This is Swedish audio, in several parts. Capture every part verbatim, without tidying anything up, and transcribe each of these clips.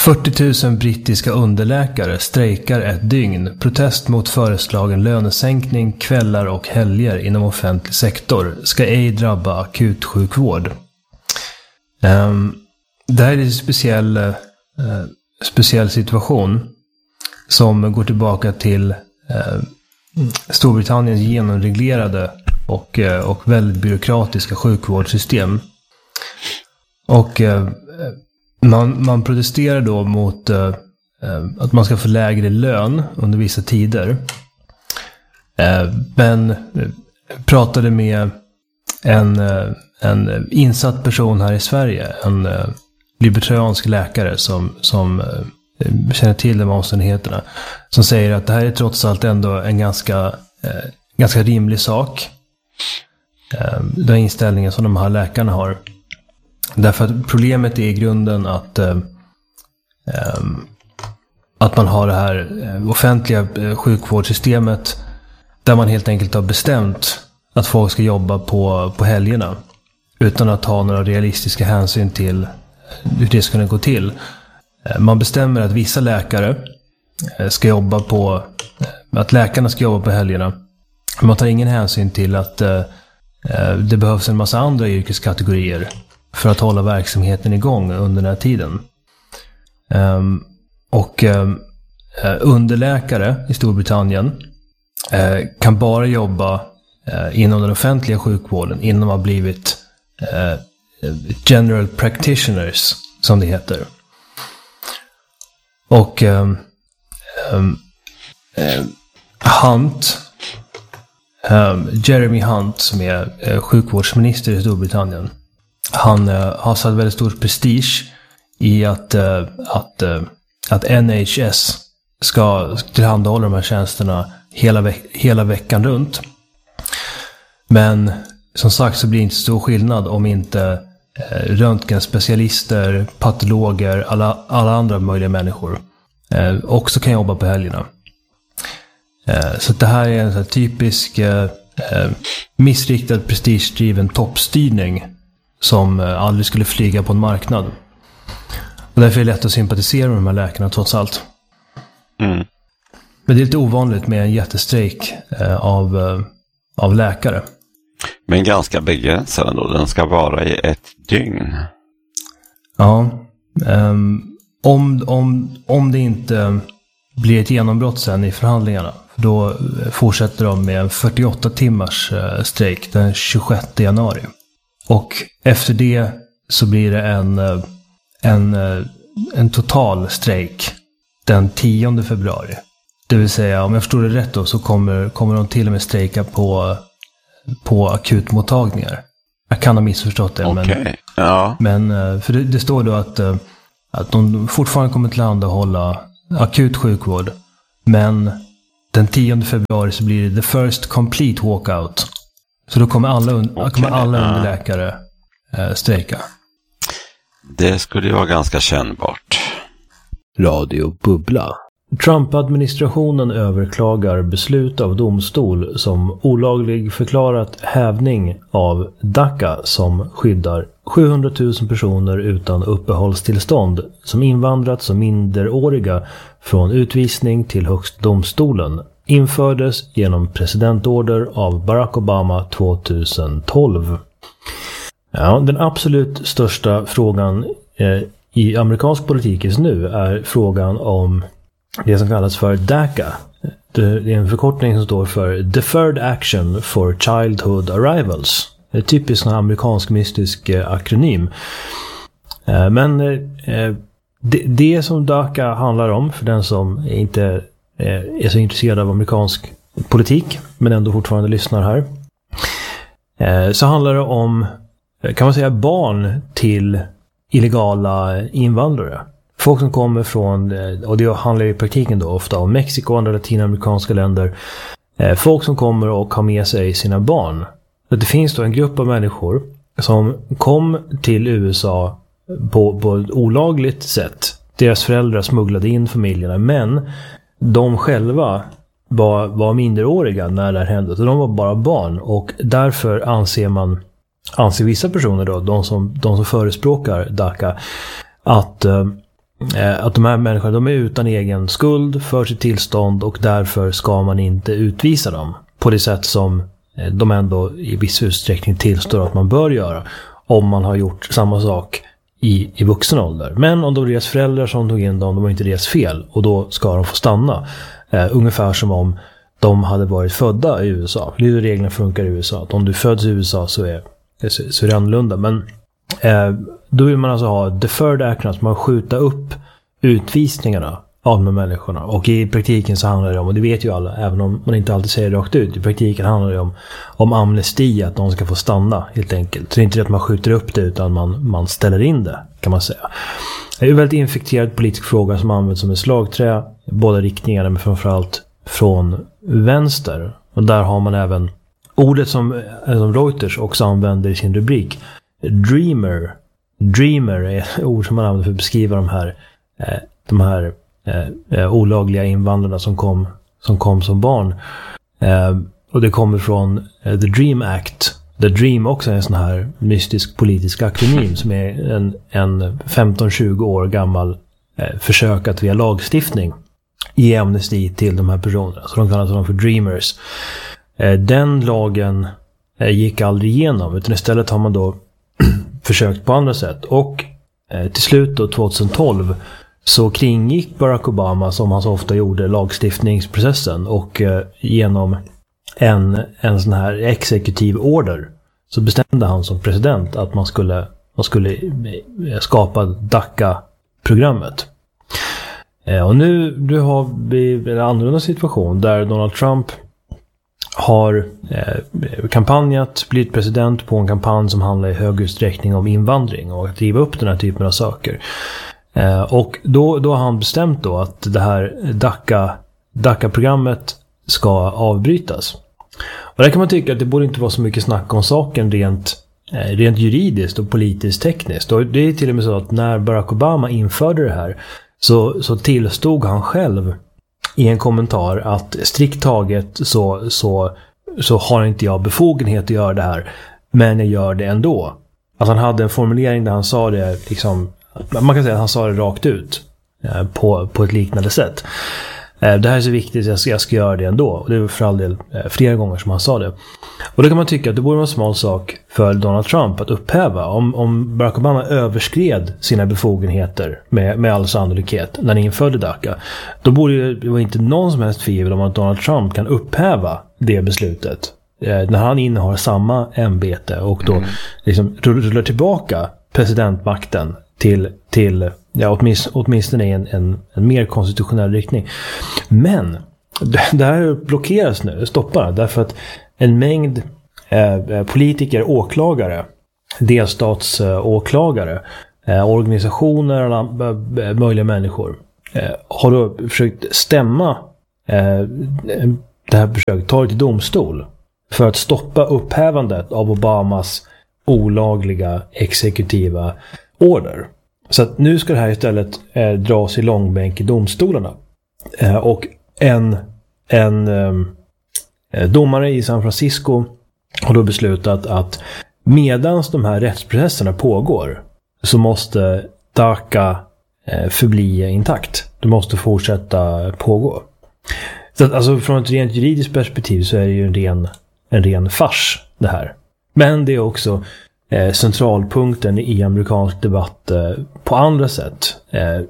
fyrtio tusen brittiska underläkare strejkar ett dygn. Protest mot föreslagen lönesänkning, kvällar och helger inom offentlig sektor ska ej drabba akutsjukvård. Um, det här är en speciell, uh, speciell situation som går tillbaka till uh, Storbritanniens genomreglerade och, uh, och väldigt byråkratiska sjukvårdssystem. Och uh, man, man protesterar då mot uh, uh, att man ska få lägre lön under vissa tider. Uh, men uh, pratade med en, uh, en insatt person här i Sverige, en uh, libertariansk läkare som, som uh, känner till de omständigheterna, som säger att det här är trots allt ändå en ganska, uh, ganska rimlig sak. Uh, den inställningen som de här läkarna har. Därför att problemet är i grunden att, uh, um, att man har det här uh, offentliga uh, sjukvårdssystemet där man helt enkelt har bestämt att folk ska jobba på, på helgerna utan att ha några realistiska hänsyn till hur det ska gå till. Uh, man bestämmer att vissa läkare uh, ska jobba på, uh, att läkarna ska jobba på helgerna. Man tar ingen hänsyn till att uh, uh, det behövs en massa andra yrkeskategorier för att hålla verksamheten igång under den här tiden. Um, och um, underläkare i Storbritannien uh, kan bara jobba uh, inom den offentliga sjukvården innan de har blivit uh, general practitioners, som det heter. Och um, um, uh, Hunt, um, Jeremy Hunt, som är uh, sjukvårdsminister i Storbritannien, han uh, har satt väldigt stor prestige i att, uh, att, uh, att N H S ska tillhandahålla de här tjänsterna hela, veck- hela veckan runt. Men som sagt så blir det inte stor skillnad om inte uh, röntgenspecialister, patologer, alla, alla andra möjliga människor uh, också kan jobba på helgerna. Uh, så det här är en så här typisk uh, uh, missriktad prestigedriven toppstyrning som aldrig skulle flyga på en marknad. Och därför är det lätt att sympatisera med de här läkarna trots allt. Mm. Men det är lite ovanligt med en jättestrejk eh, av, eh, av läkare. Men ganska begränsad då. Den ska vara i ett dygn. Ja. Um, om, om, om det inte blir ett genombrott sen i förhandlingarna, då fortsätter de med en fyrtioåtta timmars eh, strejk den tjugosjätte januari. Och efter det så blir det en, en, en total strejk den tionde februari. Det vill säga, om jag förstår det rätt då, så kommer, kommer de till och med strejka på, på akutmottagningar. Jag kan ha missförstått det. Okay. Men, ja. men för det, det står då att, att de fortfarande kommer tillhandahålla akut sjukvård. Men den tionde februari så blir det the first complete walkout. Så då kommer alla, un- okay, kommer alla ja. underläkare eh, strejka. Det skulle ju vara ganska kännbart. Radio Bubbla. Trump-administrationen överklagar beslut av domstol som olaglig förklarat hävning av DACA som skyddar sjuhundratusen personer utan uppehållstillstånd som invandrat som minderåriga från utvisning till högsta domstolen. Infördes genom presidentorder av Barack Obama tjugotolv. Ja, den absolut största frågan eh, i amerikansk politik just nu är frågan om det som kallas för DACA. Det är en förkortning som står för Deferred Action for Childhood Arrivals. Det är typiskt en amerikansk mystisk eh, akronym. Eh, men eh, det, det som DACA handlar om, för den som inte är så intresserad av amerikansk politik men ändå fortfarande lyssnar här, så handlar det om, kan man säga, barn till illegala invandrare. Folk som kommer från, och det handlar i praktiken då ofta om Mexiko och andra latinamerikanska länder, folk som kommer och har med sig sina barn. Det finns då en grupp av människor som kom till U S A på, på ett olagligt sätt. Deras föräldrar smugglade in familjerna, men de själva var, var minderåriga när det hände. Så de var bara barn, och därför anser man, anser vissa personer då, de som, de som förespråkar DACA, att, eh, att de här människorna, de är utan egen skuld för sitt tillstånd och därför ska man inte utvisa dem på det sätt som eh, de ändå i viss utsträckning tillstår att man bör göra om man har gjort samma sak i, i vuxen ålder. Men om det var deras föräldrar som tog in dem, de var inte deras fel och då ska de få stanna. Eh, ungefär som om de hade varit födda i U S A. Det är hur reglerna funkar i U S A. Att om du föds i U S A så är, så, så är det annorlunda. Men eh, då vill man alltså ha deferred action, att man skjuta upp utvisningarna av de här människorna. Och i praktiken så handlar det om, och det vet ju alla, även om man inte alltid säger det rakt ut, i praktiken handlar det om, om amnesti, att de ska få stanna helt enkelt. Så det är inte det att man skjuter upp det utan man, man ställer in det, kan man säga. Det är en väldigt infekterad politisk fråga som används som en slagträ, båda riktningarna, men framförallt från vänster. Och där har man även ordet som, som Reuters också använder i sin rubrik. Dreamer. Dreamer är ett ord som man använder för att beskriva de här, eh, de här eh, olagliga invandrarna som kom som, kom som barn. Eh, och det kommer från eh, The Dream Act. The Dream också är en sån här mystisk politisk akronym som är en, en femton tjugo år gammal eh, försök att via lagstiftning ge amnesti till de här personerna. Så de kallas de för dreamers. Den lagen gick aldrig igenom, utan istället har man då försökt på andra sätt. Och till slut då tjugohundratolv så kringgick Barack Obama, som han så ofta gjorde, lagstiftningsprocessen. Och genom en, en sån här exekutiv order så bestämde han som president att man skulle, man skulle skapa DACA-programmet. Och nu, nu har vi en annorlunda situation där Donald Trump har eh, kampanjat, blivit president på en kampanj som handlar i hög utsträckning om invandring och att driva upp den här typen av saker. Eh, och då, då har han bestämt då att det här DACA, DACA-programmet ska avbrytas. Och där kan man tycka att det borde inte vara så mycket snack om saken rent, eh, rent juridiskt och politiskt tekniskt. Och det är till och med så att när Barack Obama införde det här Så, så tillstod han själv i en kommentar att strikt taget så, så, så har inte jag befogenhet att göra det här, men jag gör det ändå. Alltså han hade en formulering där han sa det liksom, man kan säga att han sa det rakt ut eh, på, på ett liknande sätt. Eh, det här är så viktigt, jag ska, jag ska göra det ändå. Och det var för all del eh, flera gånger som han sa det. Och då kan man tycka att det borde vara en smal sak för Donald Trump att upphäva. Om, om Barack Obama överskred sina befogenheter med, med all sannolikhet när han införde DACA, då borde det vara inte någon som helst tvivel om att Donald Trump kan upphäva det beslutet. Eh, när han innehar samma ämbete och då mm. liksom rullar tillbaka presidentmakten till, till ja, åtminstone, åtminstone i en, en, en mer konstitutionell riktning. Men det, det här blockeras nu, stoppar, därför att en mängd eh, politiker, åklagare, delstatsåklagare, eh, organisationer och eh, möjliga människor eh, har då försökt stämma eh, det här försöket, ta det till domstol för att stoppa upphävandet av Obamas olagliga exekutiva order. Så att nu ska det här istället eh, dras i långbänk i domstolarna. Eh, och en, en eh, domare i San Francisco har då beslutat att medans de här rättsprocesserna pågår så måste DACA eh, förbli intakt. Det måste fortsätta pågå. Så att, alltså från ett rent juridiskt perspektiv så är det ju en ren, en ren fars det här. Men det är också Eh, centralpunkten i amerikansk debatt eh, på andra sätt. Eh,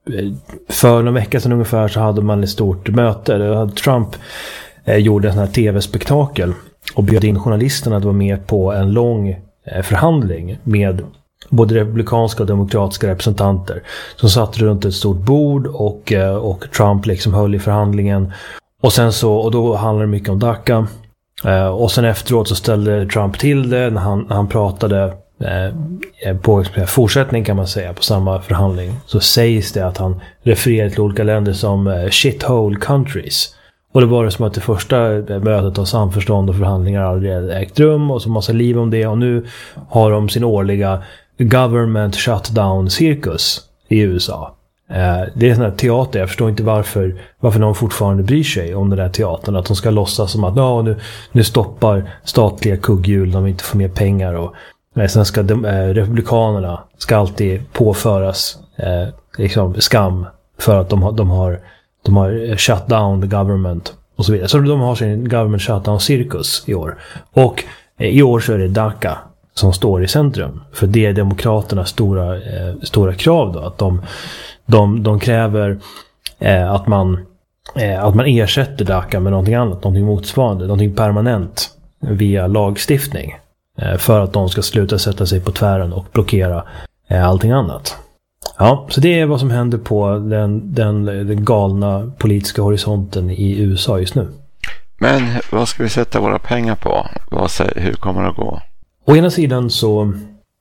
för några veckor sedan ungefär så hade man ett stort möte där Trump eh, gjorde en sån här tv-spektakel och bjöd in journalisterna att vara med på en lång eh, förhandling med både republikanska och demokratiska representanter som satt runt ett stort bord och, eh, och Trump liksom höll i förhandlingen. Och sen så, och då handlade det mycket om DACA. Uh, och sen efteråt så ställde Trump till det när han, när han pratade uh, på fortsättning kan man säga på samma förhandling, så sägs det att han refererar till olika länder som uh, shithole countries. Och det var det som att det första mötet av samförstånd och förhandlingar aldrig ägt rum och så massa liv om det, och nu har de sin årliga government shutdown cirkus i U S A. Det är en sån här teater, jag förstår inte varför varför någon fortfarande bryr sig om den där teatern, att de ska låtsas som att ja, nu, nu stoppar statliga kugghjul, de inte får mer pengar, och sen ska de, eh, republikanerna ska alltid påföras eh, liksom skam för att de har, de har, de har shut down the government och så vidare. Så de har sin government shutdown-cirkus i år. Och i år så är det DACA som står i centrum. För det är demokraternas stora, eh, stora krav då. Att de, de, de kräver eh, att, man, eh, att man ersätter DACA med någonting annat. Någonting motsvarande. Någonting permanent via lagstiftning. Eh, för att de ska sluta sätta sig på tvären och blockera eh, allting annat. Ja, så det är vad som händer på den, den, den galna politiska horisonten i U S A just nu. Men vad ska vi sätta våra pengar på? Vad, hur kommer det att gå? Å ena sidan så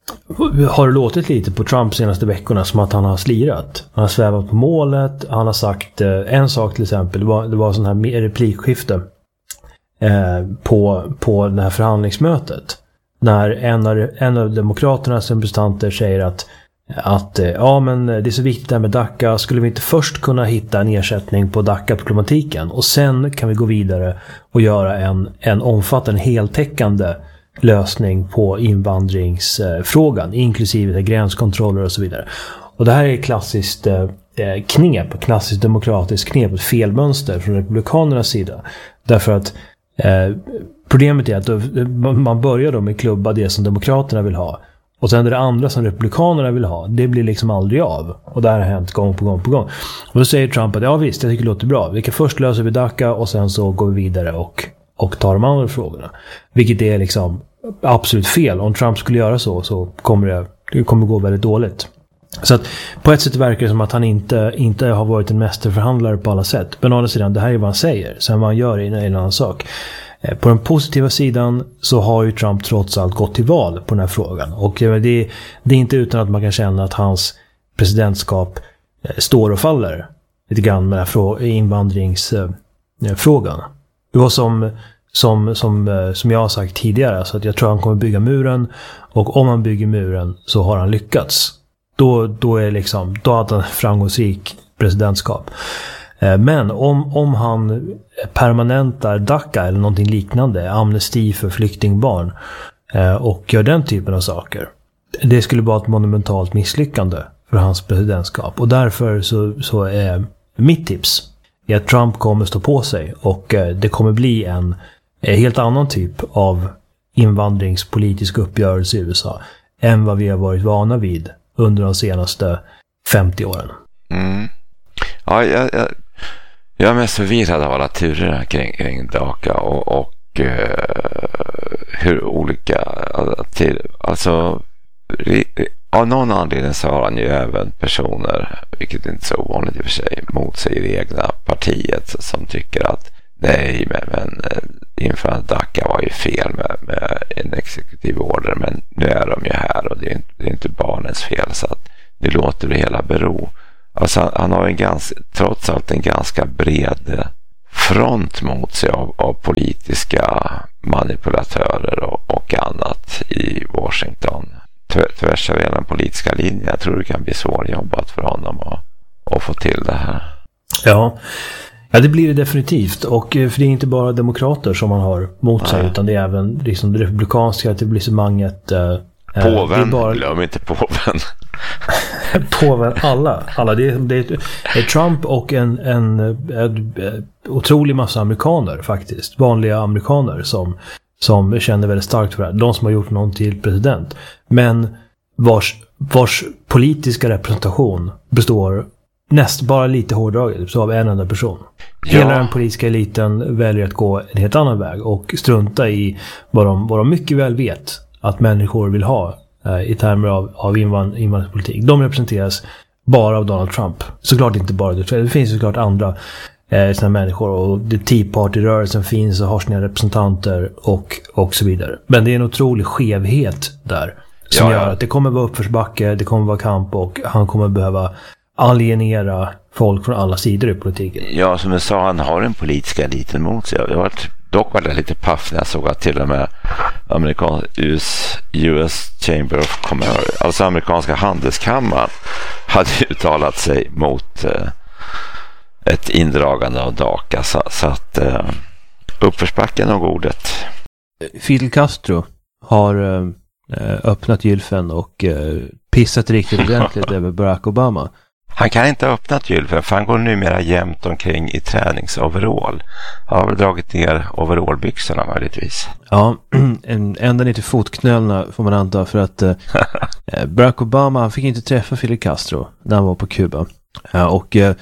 har det låtit lite på Trump senaste veckorna som att han har slirat. Han har svävat på målet. Han har sagt en sak till exempel. Det var, det var sån här replikskifte eh, på, på det här förhandlingsmötet. När en av, en av demokraternas representanter säger att att ja, men det är så viktigt där med DACA. Skulle vi inte först kunna hitta en ersättning på DACA-problematiken och sen kan vi gå vidare och göra en, en omfattande heltäckande lösning på invandringsfrågan, inklusive gränskontroller och så vidare. Och det här är klassiskt eh, knep, klassiskt demokratiskt knep, ett felmönster från republikanernas sida. Därför att eh, problemet är att då, man börjar då med klubba det som demokraterna vill ha. Och sen är det andra som republikanerna vill ha. Det blir liksom aldrig av. Och det här har hänt gång på gång på gång. Och då säger Trump att ja visst, jag tycker det låter bra. Vi kan först lösa vi DACA och sen så går vi vidare och, och tar de andra frågorna. Vilket är liksom absolut fel. Om Trump skulle göra så så kommer det, det kommer gå väldigt dåligt. Så att på ett sätt verkar det som att han inte, inte har varit en mästerförhandlare på alla sätt. Men å andra sidan, det här är vad han säger. Sen vad han gör är en annan sak. På den positiva sidan så har ju Trump trots allt gått till val på den här frågan. Och det, det är inte utan att man kan känna att hans presidentskap står och faller lite grann med den här invandringsfrågan. Det var som, som, som, som jag har sagt tidigare, så att jag tror han kommer bygga muren, och om han bygger muren så har han lyckats. Då, då är liksom, då har han framgångsrik presidentskap. Men om, om han permanentar DACA eller någonting liknande, amnesti för flyktingbarn, och gör den typen av saker, det skulle vara ett monumentalt misslyckande för hans presidentskap. Och därför så, så är mitt tips är att Trump kommer stå på sig, och det kommer bli en helt annan typ av invandringspolitisk uppgörelse i U S A än vad vi har varit vana vid under de senaste femtio åren. Mm. Ja, jag, jag, jag är mest förvirrad av alla turer kring, kring DACA och, och uh, hur olika till, alltså av någon anledning så har han ju även personer, vilket är inte så ovanligt i och för sig, mot sig i det egna partiet som tycker att nej, men, men inför DACA var ju fel med, med en exekutiv order, men nu är de ju här och det är inte, det är inte barnens fel, så att nu låter det hela bero. Alltså han, han har en ganska, trots allt en ganska bred front mot sig av, av politiska manipulatörer och, och annat i Washington. Tvärs över den politiska linjen. Jag tror det kan bli svårjobbat för honom att, att få till det här. Ja. Ja, det blir det definitivt. Och för det är inte bara demokrater som man har mot sig, utan det är även liksom det republikanska etablissemanget. Eh, påven, bara... glöm inte påven. Påven, alla. alla. Det, är, det är Trump och en, en, en, en otrolig massa amerikaner faktiskt. Vanliga amerikaner som, som känner väldigt starkt för det här. De som har gjort någon till president. Men vars, vars politiska representation består näst bara lite hårdraget så av en enda person. Ja. Hela den politiska eliten väljer att gå en helt annan väg och strunta i vad de, vad de mycket väl vet att människor vill ha eh, i termer av, av invand, invandringspolitik. De representeras bara av Donald Trump. Såklart inte bara det. Det finns såklart andra eh, såna människor, och det Tea Party-rörelsen finns och har sina representanter och, och så vidare. Men det är en otrolig skevhet där som ja, ja. gör att det kommer vara uppförsbacke, det kommer vara kamp, och han kommer behöva alienera folk från alla sidor i politiken. Ja, som jag sa, han har en politiska eliten mot sig. Jag var dock var det lite paff när jag såg att till och med amerikan, U S, U S Chamber of Commerce, alltså amerikanska handelskammaren, hade uttalat sig mot eh, ett indragande av DACA. Så, så att eh, uppförsbacken av ordet. Fidel Castro har eh, öppnat gylfen och eh, pissat riktigt ordentligt över Barack Obama. Han kan inte ha öppnat gylfen för han går numera jämt omkring i träningsoverall. Han har väl dragit ner overallbyxorna möjligtvis. Ja, ända ner till fotknölarna får man anta, för att eh, Barack Obama, han fick inte träffa Fidel Castro när han var på Kuba. Ja, och eh,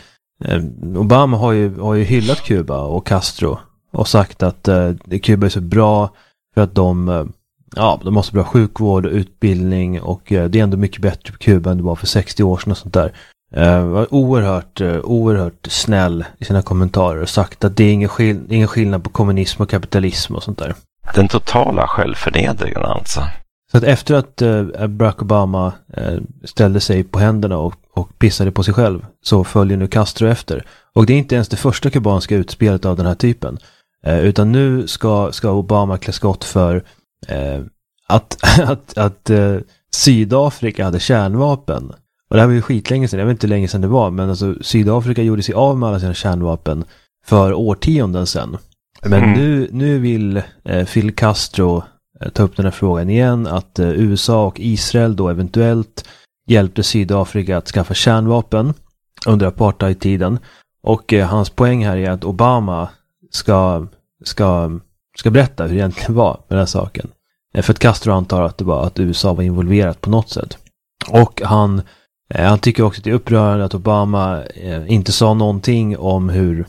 Obama har ju, har ju hyllat Kuba och Castro och sagt att eh, Kuba är så bra för att de, eh, ja, de måste bra sjukvård och utbildning, och eh, det är ändå mycket bättre på Kuba än det var för sextio år sedan och sånt där. Uh, var oerhört, uh, oerhört snäll i sina kommentarer och sagt att det är ingen, skill- ingen skillnad på kommunism och kapitalism och sånt där. Den totala självförnedringen alltså. Så att efter att uh, Barack Obama uh, ställde sig på händerna och, och pissade på sig själv, så följer nu Castro efter. Och det är inte ens det första kubanska utspelet av den här typen. Uh, utan nu ska, ska Obama klä skott för uh, att, att, att uh, Sydafrika hade kärnvapen. Och det här var ju skitlänge sedan, jag vet inte hur länge sedan det var, men alltså Sydafrika gjorde sig av med alla sina kärnvapen för årtionden sedan. Men mm. nu, nu vill eh, Fidel Castro eh, ta upp den här frågan igen, att eh, U S A och Israel då eventuellt hjälpte Sydafrika att skaffa kärnvapen under apartheidtiden. Och eh, hans poäng här är att Obama ska, ska, ska berätta hur det egentligen var med den här saken. Eh, för att Castro antar att det var att U S A var involverat på något sätt. Och han Han tycker också att det är upprörande att Obama eh, inte sa någonting om hur,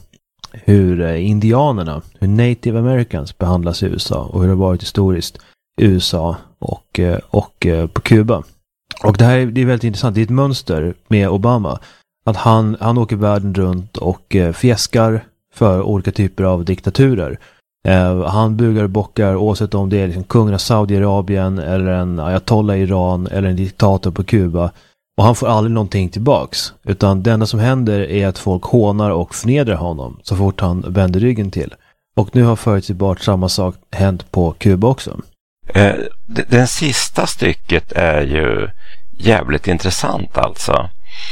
hur eh, indianerna, hur Native Americans behandlas i U S A och hur det har varit historiskt i U S A och, eh, och eh, på Kuba. Och det här är, det är väldigt intressant. Det är ett mönster med Obama. Att han, han åker världen runt och eh, fjäskar för olika typer av diktaturer. Eh, han bugar och bockar oavsett om det är liksom kungen av Saudiarabien eller en ayatollah i Iran eller en diktator på Kuba. Och han får aldrig någonting tillbaks. Utan det enda som händer är att folk hånar och förnedrar honom så fort han vänder ryggen till. Och nu har förutsägbart samma sak hänt på Kuba också. Eh, den sista stycket är ju jävligt intressant alltså.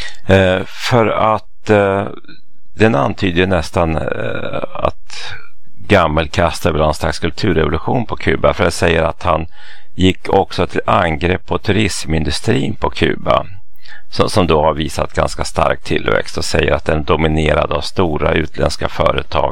Eh, för att eh, den antyder nästan eh, att gammelkastar vill ha en slags kulturrevolution på Kuba. För jag säger att han gick också till angrepp på turismindustrin på Kuba. Som, som då har visat ganska stark tillväxt och säger att den är dominerad av stora utländska företag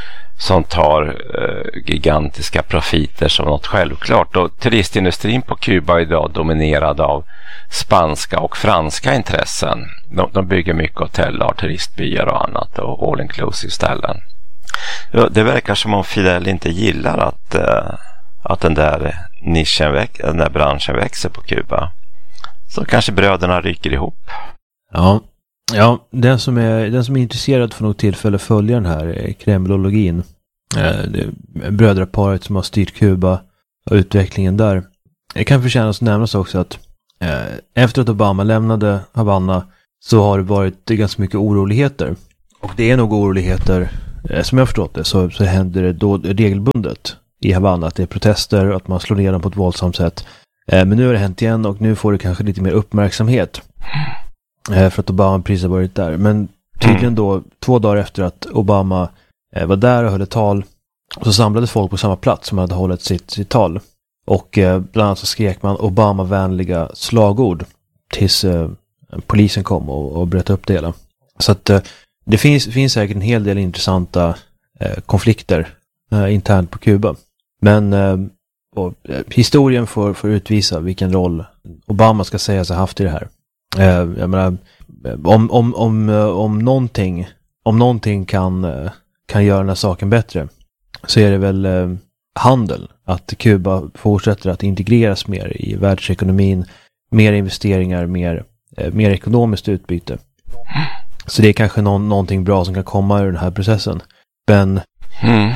som tar eh, gigantiska profiter som något självklart. Och turistindustrin på Kuba är idag dominerad av spanska och franska intressen. De, de bygger mycket hotell, har turistbyar och annat och all inclusive ställen. Det verkar som om Fidel inte gillar att, eh, att den där nischen väx- den där branschen växer på Kuba. Så kanske bröderna rycker ihop. Ja, ja den, som är, den som är intresserad får nog tillfälle följa den här kremlologin. Eh, brödraparet som har styrt Kuba och utvecklingen där. Det kan förtjäna att nämnas också att eh, efter att Obama lämnade Havanna så har det varit ganska mycket oroligheter. Och det är nog oroligheter, eh, som jag har förstått det, så, så händer det då regelbundet i Havanna att det är protester och att man slår ner dem på ett våldsamt sätt. Men nu har det hänt igen och nu får det kanske lite mer uppmärksamhet för att Obama precis har varit där. Men tydligen då, två dagar efter att Obama var där och höll ett tal, så samlades folk på samma plats som hade hållit sitt, sitt tal. Och bland annat så skrek man Obama-vänliga slagord tills eh, polisen kom och, och berättade upp det hela. Så att eh, det finns, finns säkert en hel del intressanta eh, konflikter eh, internt på Kuba. Men eh, och, eh, historien får, får utvisa vilken roll Obama ska säga sig haft i det här. Eh, jag menar, om, om, om, om, någonting, om någonting kan, kan göra den här saken bättre, så är det väl eh, handel. Att Kuba fortsätter att integreras mer i världsekonomin, mer investeringar, mer, eh, mer ekonomiskt utbyte. Så det är kanske någon, någonting bra som kan komma ur den här processen. Men mm.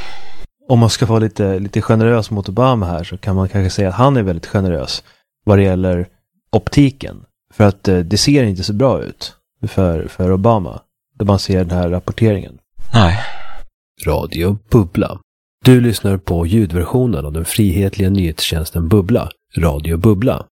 om man ska vara lite, lite generös mot Obama här, så kan man kanske säga att han är väldigt generös vad det gäller optiken. För att eh, det ser inte så bra ut för, för Obama då man ser den här rapporteringen. Nej. Radio Bubbla. Du lyssnar på ljudversionen av den frihetliga nyhetstjänsten Bubbla, Radio Bubbla.